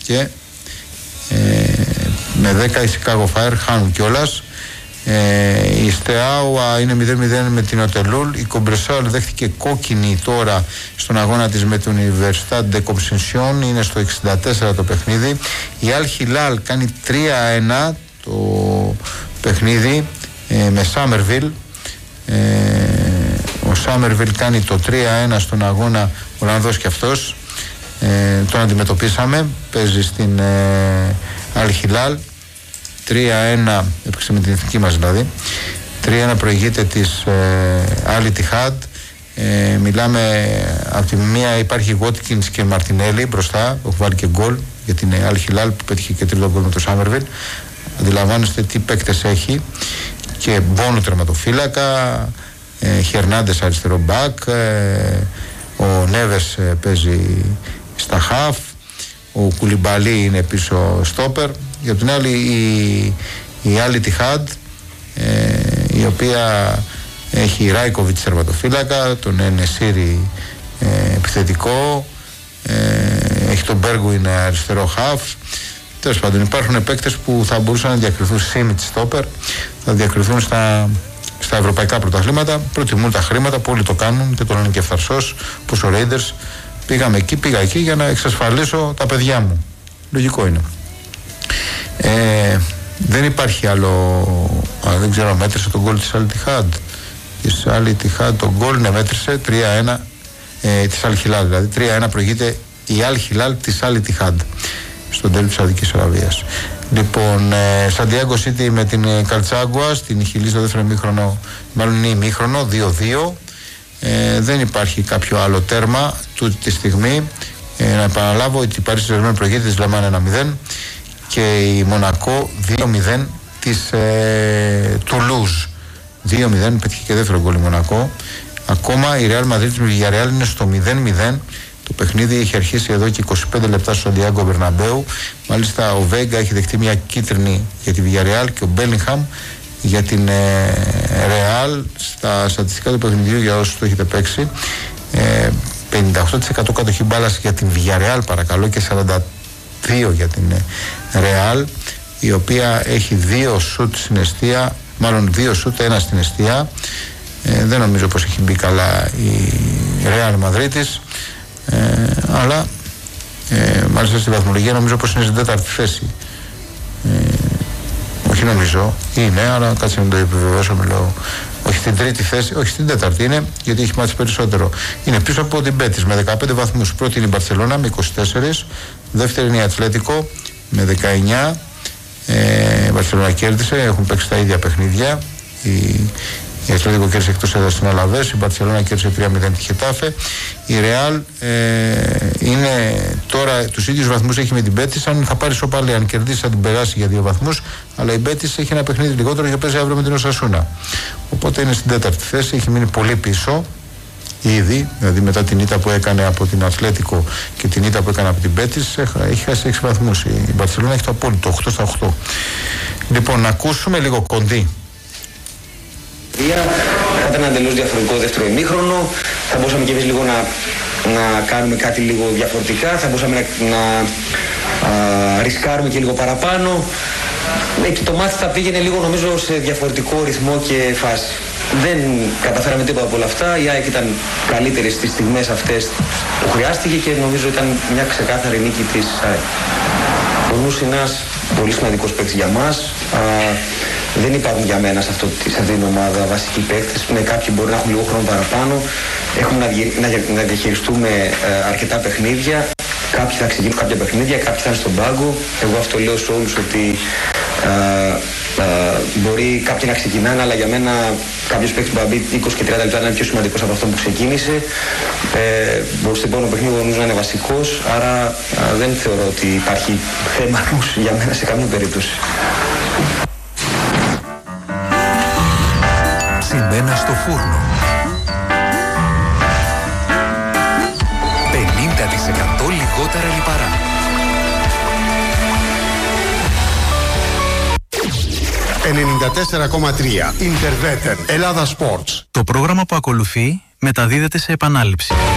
και με 10 η Chicago Fire χάνουν κιόλας. Η Στεάουα είναι 0-0 με την Οτελούλ. Η Κομπρεσάλ δέχτηκε κόκκινη τώρα στον αγώνα της με την Universitat de Concepción, είναι στο 64 το παιχνίδι. Η Al Hilal κάνει 3-1 το παιχνίδι με Σάμερβιλ. Ο Σάμερβιλ κάνει το 3-1 στον αγώνα, Ολλανδός και αυτός. Τον αντιμετωπίσαμε, παίζει στην Al Hilal. 3-1, έπαιξε με την εθνική μας δηλαδή. 3-1 προηγείται της Al Ittihad. Μιλάμε, από τη μία υπάρχει Watkins και Μαρτινέλη μπροστά, που έχουν βάλει και γκολ για την Al Hilal που πέτυχε και τρίτο γκολ με το Σάμερβιλ. Αντιλαμβάνεστε τι παίκτες έχει. Και Μπόνο τερματοφύλακα, Χερνάντες αριστερό μπακ, ο Νέβες παίζει στα χαφ, ο Κουλιμπαλί είναι πίσω στόπερ. Για την άλλη η Al Ittihad, η οποία έχει Ράικοβιτς τερματοφύλακα, τον Ενεσίρι επιθετικό, έχει τον Μπέργκουιν αριστερό χαφ. Τέλος πάντων, υπάρχουν παίκτες που θα μπορούσαν να διακριθούν. Σίμιτ στόπερ, θα διακριθούν στα ευρωπαϊκά πρωταθλήματα. Προτιμούν τα χρήματα που όλοι το κάνουν και το λένε και ευθαρσός, πως ο Rangers πήγα εκεί για να εξασφαλίσω τα παιδιά μου. Λογικό είναι. Δεν υπάρχει άλλο. Δεν ξέρω αν μέτρησε τον γκολ της Al Ittihad. Της Al Ittihad τον γκολ μέτρησε 3-1 της Al Hilal, δηλαδή 3-1 προηγείται η Al Hilal της Al Ittihad στον τέλος της Σαουδικής Αραβίας. Λοιπόν, Σαντιάγκο City με την Καλτσάγκουα στην Χιλή στο δεύτερο ημίχρονο, μάλλον είναι ημίχρονο 2-2. Δεν υπάρχει κάποιο άλλο τέρμα τούτη τη στιγμή. Να επαναλάβω ότι η Paris Saint-Germain προηγείται της Λεμάν 1-0 και η Μονακό 2-0 της Τουλούζ. 2-0, πέτυχε και δεύτερο γκολ η Μονακό. Ακόμα η Real Madrid με τη Villarreal είναι στο 0-0. Το παιχνίδι έχει αρχίσει εδώ και 25 λεπτά στο Σαντιάγκο Μπερναμπέου. Μάλιστα ο Βέγκα έχει δεχτεί μια κίτρινη για τη Villarreal και ο Μπέλιγχαμ για την Real. Στα στατιστικά του παιχνιδιού, για όσους το έχετε παίξει, 58% κατοχή μπάλας για την Villarreal παρακαλώ και 42% για την Real, η οποία έχει 2 σουτ στην εστία, μάλλον 2 σουτ, 1 στην εστία. Δεν νομίζω πως έχει μπει καλά η Real Μαδρίτης, αλλά μάλιστα στη βαθμολογία νομίζω πως είναι στην 4η θέση. Όχι νομίζω, είναι, αλλά κάτσε να το επιβεβαιώσω, μιλάω. Όχι στην 3η θέση, όχι στην 4η είναι, γιατί έχει μάθει περισσότερο. Είναι πίσω από την Μπέτις με 15 βαθμούς. Πρώτη είναι η Μπαρσελόνα με 24, δεύτερη είναι η Ατλέτικο με 19. Η Μπαρσελόνα κέρδισε, έχουν παίξει τα ίδια παιχνίδια. Η Ατλέτικο κέρδισε εκτός έδρας στην Αλαβές, η Μπαρσελόνα κέρδισε 3-0 τη Χετάφε. Η Ρεάλ είναι τώρα τους ίδιους βαθμούς έχει με την Μπέτις. Αν θα πάρει σοπαλή, αν κερδίσει θα την περάσει για 2 βαθμούς. Αλλά η Μπέτις έχει ένα παιχνίδι λιγότερο και παίζει αύριο με την Οσασούνα. Οπότε είναι στην 4η θέση, έχει μείνει πολύ πίσω ήδη. Δηλαδή μετά την ήττα που έκανε από την Ατλέτικο και την ήττα που έκανε από την Μπέτις, έχει χάσει 6 βαθμούς. Η Μπαρσελόνα έχει το απόλυτο 8-8. Λοιπόν, να ακούσουμε λίγο κοντή. Θα ήταν ένα εντελώς διαφορετικό δεύτερο ημίχρονο. Θα μπορούσαμε και εμείς λίγο να κάνουμε κάτι λίγο διαφορετικά. Θα μπορούσαμε να ρισκάρουμε και λίγο παραπάνω. Και το μάτι θα πήγαινε λίγο νομίζω σε διαφορετικό ρυθμό και φάση. Δεν καταφέραμε τίποτα από όλα αυτά. Η ΑΕΚ ήταν καλύτερη στις στιγμές αυτές που χρειάστηκε και νομίζω ήταν μια ξεκάθαρη νίκη της ΑΕΚ. Ο Νους είναι ένας πολύ σημαντικός παίκτης για μας. Δεν υπάρχουν για μένα σε αυτή την ομάδα βασικοί παίκτες. Κάποιοι μπορεί να έχουν λίγο χρόνο παραπάνω. Έχουμε να διαχειριστούμε αρκετά παιχνίδια. Κάποιοι θα ξεκινήσουν κάποια παιχνίδια, κάποιοι θα είναι στον πάγκο. Εγώ αυτό λέω σε όλους ότι μπορεί κάποιοι να ξεκινάνε, αλλά για μένα κάποιος παίκτης που θα μπει 20 και 30 λεπτά να είναι πιο σημαντικός από αυτό που ξεκίνησε. Μπορεί στο επόμενο παιχνίδι νομίζω να είναι βασικός, άρα δεν θεωρώ ότι υπάρχει θέμα για μένα σε καμία περίπτωση. Σημαίνα στο φούρνο. 50% λιγότερα λιπαρά. «94,3 Interveten Ελλάδα Sports». Το πρόγραμμα που ακολουθεί μεταδίδεται σε επανάληψη.